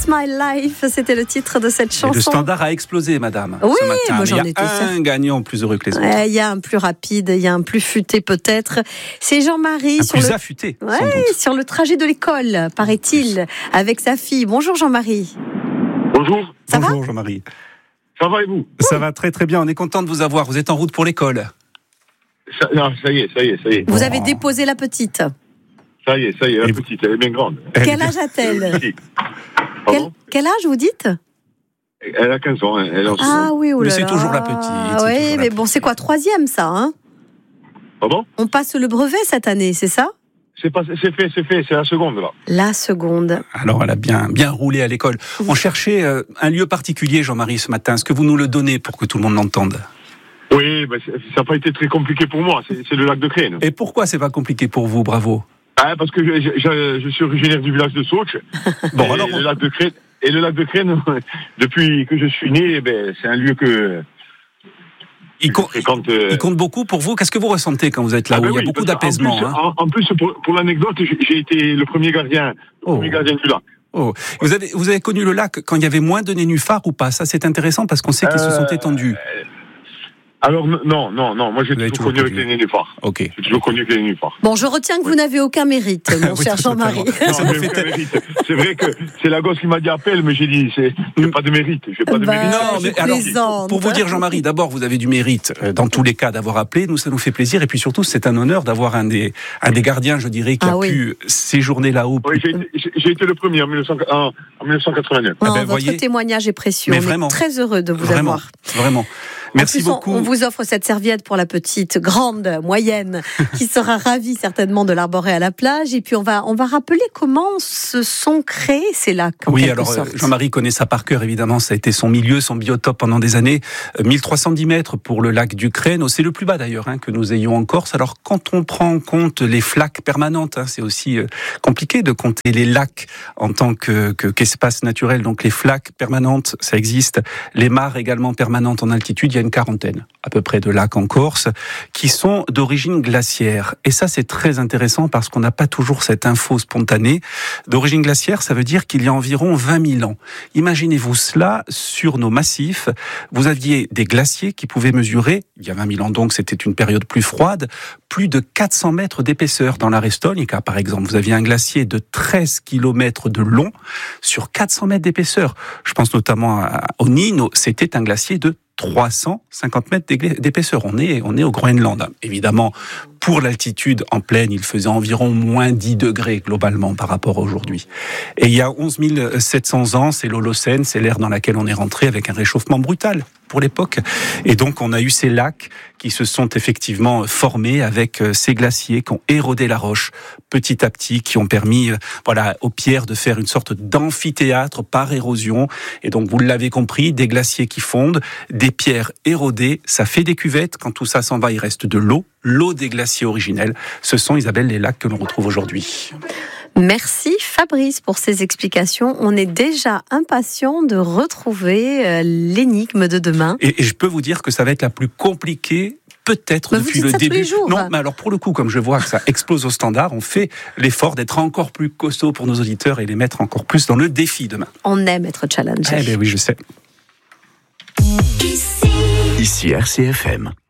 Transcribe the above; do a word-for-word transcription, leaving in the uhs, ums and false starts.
My Life, c'était le titre de cette chanson. Et le standard a explosé, madame. Oui, ce matin. moi j'en il y étais a un sûre. gagnant plus heureux que les autres. Il y a un plus rapide, il y a un plus futé peut-être. C'est Jean-Marie un sur plus le... affûté, ouais, sans doute. sur le trajet de l'école, paraît-il, avec sa fille. Bonjour Jean-Marie. Bonjour. Ça Bonjour va Jean-Marie. Ça va et vous? Ça va très très bien, on est content de vous avoir. Vous êtes en route pour l'école. ça, non, ça y est, ça y est, ça y est. Vous Oh. avez déposé la petite. Ça y est, ça y est, la Et petite, elle est bien grande. Quel âge a-t-elle? Si. quel, Pardon quel âge vous dites? Elle a quinze ans. Elle a Ah oui, oh Mais là c'est là. toujours la petite, c'est Oui, toujours la mais bon, c'est quoi, troisième ça, hein? Pardon? On passe le brevet cette année, c'est ça? C'est pas, c'est fait, c'est fait, c'est la seconde là. La seconde. Alors, elle a bien, bien roulé à l'école. On cherchait euh, un lieu particulier, Jean-Marie, ce matin. Est-ce que vous nous le donnez pour que tout le monde l'entende? Oui, ben, c'est- ça n'a pas été très compliqué pour moi. C'est, c'est le lac de Crène. Et pourquoi c'est pas compliqué pour vous? Bravo. Ah, parce que je, je, je- je suis originaire du village de Sauch. Bon, et alors, le lac de Crène, et le lac de Crène, depuis que je suis né, ben, c'est un lieu que il, je co- fréquente. euh, il compte beaucoup pour vous. Qu'est-ce que vous ressentez quand vous êtes là ah où ben il y a oui, beaucoup parce qu'en d'apaisement, plus- hein? En, en plus, pour, pour l'anecdote, j'ai, j'ai été le premier gardien, le Oh. premier gardien du lac. Oh. Vous avez, vous avez connu le lac quand il y avait moins de nénuphars ou pas? Ça, c'est intéressant parce qu'on sait qu'ils se sont Euh, étendus. Alors n- non, non, non, moi j'ai Vous avez toujours toujours connu avec connu. les nénuphars. Ok. J'ai toujours connu avec les nénuphars. Bon, je retiens que vous n'avez aucun mérite, mon Oui, cher totalement. Jean-Marie. Non, ça Non, me mais fait- aucun mérite. C'est vrai que c'est la gosse qui m'a dit appelle, mais j'ai dit c'est j'ai pas de mérite, j'ai pas de Bah, mérite. Non, je mais alors, plaisante. pour vous dire, Jean-Marie, d'abord, vous avez du mérite euh, dans tous les cas d'avoir appelé. Nous, ça nous fait plaisir. Et puis surtout, c'est un honneur d'avoir un des, un des gardiens, je dirais, qui Ah a oui. pu séjourner là-haut. Oui, j'ai, été- j'ai- j'ai été le premier en, mille neuf cents en, en mille neuf cent quatre-vingt-neuf. Non, Ah ben, votre voyez. témoignage est précieux. Mais on vraiment. est très heureux de vous Vraiment, avoir. vraiment. Merci en plus, on- beaucoup. On, vous offre cette serviette pour la petite, grande, moyenne, qui sera ravie certainement de l'arborer à la plage. Et puis on va, on va rappeler comment se sont créés ces lacs. En Oui, quelque alors euh, sorte. Jean-Marie connaît ça par cœur, évidemment. Ça a été son milieu, son biotope pendant des années. Euh, mille trois cent dix mètres pour le lac du Crène. C'est le plus bas d'ailleurs hein, que nous ayons en Corse. Alors quand on prend en compte les flaques permanentes, hein, c'est aussi euh, compliqué de compter les lacs en tant que, que qu'espace naturel. Donc les flaques permanentes, ça existe. Les mares également permanentes en altitude, il y a une quarantaine à peu près de lacs en Corse qui sont d'origine glaciaire. Et ça, c'est très intéressant parce qu'on n'a pas toujours cette info spontanée. D'origine glaciaire, ça veut dire qu'il y a environ vingt mille ans. Imaginez-vous cela sur nos massifs. Vous aviez des glaciers qui pouvaient mesurer, il y a vingt mille ans donc, c'était une période plus froide, plus de quatre cents mètres d'épaisseur. Dans la Restonica, par exemple, vous aviez un glacier de treize kilomètres de long sur quatre cents mètres d'épaisseur. Je pense notamment à- au Nino, c'était un glacier de trois cent cinquante mètres d'épaisseur. On est, on est au Groenland. Évidemment, pour l'altitude en plaine, il faisait environ moins dix degrés globalement par rapport à aujourd'hui. Et il y a onze mille sept cents ans, c'est l'Holocène, c'est l'ère dans laquelle on est rentré avec un réchauffement brutal pour l'époque. Et donc, on a eu ces lacs qui se sont effectivement formés avec ces glaciers qui ont érodé la roche petit à petit, qui ont permis, voilà, aux pierres de faire une sorte d'amphithéâtre par érosion. Et donc, vous l'avez compris, des glaciers qui fondent, des pierres érodées, ça fait des cuvettes. Quand tout ça s'en va, il reste de l'eau. L'eau des glaciers originels. Ce sont, Isabelle, les lacs que l'on retrouve aujourd'hui. Merci Fabrice pour ces explications. On est déjà impatient de retrouver euh, l'énigme de demain. Et, et je peux vous dire que ça va être la plus compliquée peut-être Mais vous depuis dites le ça tous début. les jours. Non, mais alors pour le coup, comme je vois que ça explose au standard, on fait l'effort d'être encore plus costaud pour nos auditeurs et les mettre encore plus dans le défi demain. On aime être challengé. Eh bien oui, je sais. Ici R C F M.